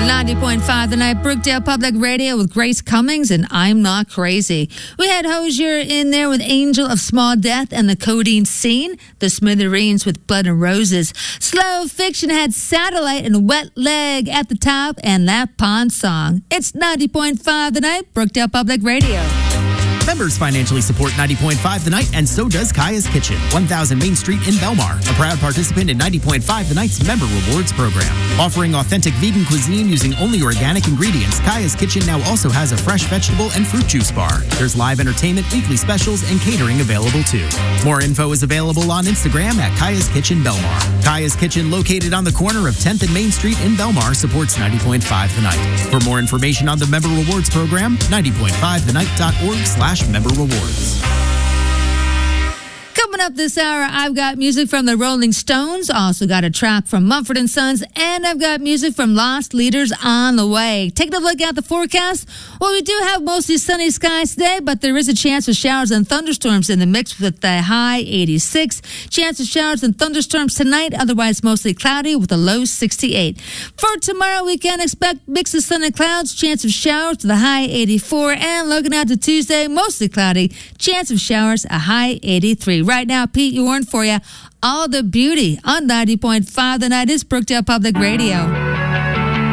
90.5 The Night, Brookdale Public Radio with Grace Cummings and I'm Not Crazy. We had Hozier in there with Angel of Small Death and the Codeine Scene. The Smithereens with Blood and Roses. Slow Fiction had Satellite and Wet Leg at the top and that Pond Song. It's 90.5 The Night, Brookdale Public Radio. Members financially support 90.5 The Night, and so does Kaya's Kitchen, 1000 Main Street in Belmar, a proud participant in 90.5 The Night's Member Rewards program. Offering authentic vegan cuisine using only organic ingredients, Kaya's Kitchen now also has a fresh vegetable and fruit juice bar. There's live entertainment, weekly specials, and catering available too. More info is available on Instagram at Kaya's Kitchen Belmar. Kaya's Kitchen, located on the corner of 10th and Main Street in Belmar, supports 90.5 The Night. For more information on the Member Rewards program, 90.5thenight.org/member rewards. Coming up this hour, I've got music from the Rolling Stones, also got a track from Mumford & Sons, and I've got music from Lost Leaders on the way. Taking a look at the forecast, well, we do have mostly sunny skies today, but there is a chance of showers and thunderstorms in the mix with the high 86. Chance of showers and thunderstorms tonight, otherwise mostly cloudy with a low 68. For tomorrow, we can expect mix of sun and clouds, chance of showers to the high 84, and looking out to Tuesday, mostly cloudy, chance of showers, a high 83. Right now, Pete Yorn for you. All the beauty on 90.5 The Night is Brookdale Public Radio.